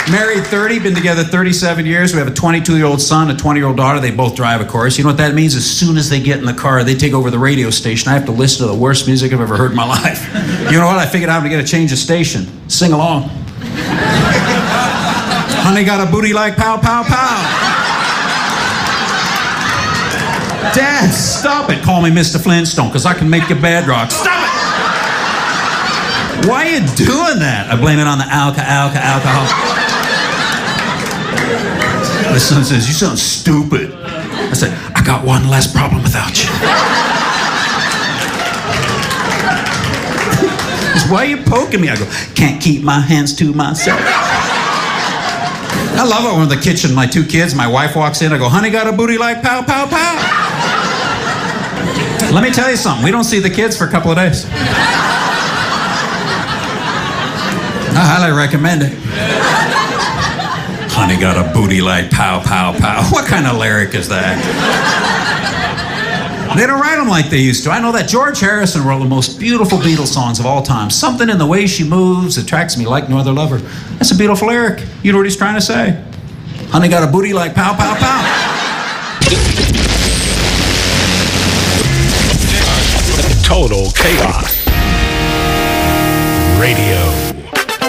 Married 30, been together 37 years. We have a 22-year-old son, a 20-year-old daughter. They both drive, of course. You know what that means? As soon as they get in the car, they take over the radio station. I have to listen to the worst music I've ever heard in my life. You know what? I figured out how to get a change of station. Sing along. Honey got a booty like pow, pow, pow. Dad, stop it. Call me Mr. Flintstone, because I can make you bad rock. Stop it! Why are you doing that? I blame it on the alcohol. My son says, you sound stupid. I said, I got one less problem without you. He says, why are you poking me? I go, can't keep my hands to myself. I love it when in the kitchen, my two kids, my wife walks in, I go, honey got a booty like pow, pow, pow. Let me tell you something, we don't see the kids for a couple of days. I highly recommend it. Honey got a booty like pow, pow, pow. What kind of lyric is that? They don't write them like they used to. I know that George Harrison wrote the most beautiful Beatles songs of all time. Something in the way she moves attracts me like no other lover. That's a beautiful lyric. You know what he's trying to say. Honey got a booty like pow, pow, pow. Total Chaos Radio.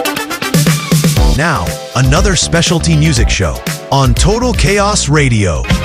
Now, another specialty music show on Total Chaos Radio.